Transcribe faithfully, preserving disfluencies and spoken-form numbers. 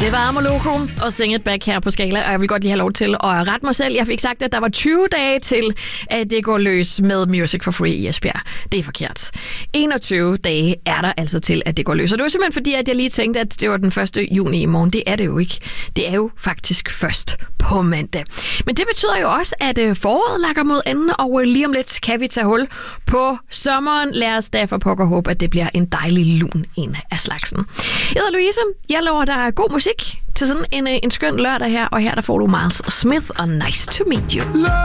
Det var Amoloko og Sing It Back her på Skala, og jeg vil godt lige have lov til at rette mig selv. Jeg fik sagt, at der var tyve dage til, at det går løs med Music for Free i Esbjerg. Det er forkert. enogtyve dage er der altså til, at det går løs. Og det var simpelthen fordi, at jeg lige tænkte, at det var den første juni i morgen. Det er det jo ikke. Det er jo faktisk først på mandag. Men det betyder jo også, at foråret lakker mod enden, og lige om lidt kan vi tage hul på sommeren. Lad os derfor pokker håbe, at det bliver en dejlig lun en af slagsen. Jeg hedder Louise. Jeg lover dig god musik til sådan en, en skøn lørdag her, og her der får du Miles Smith og Nice to Meet You.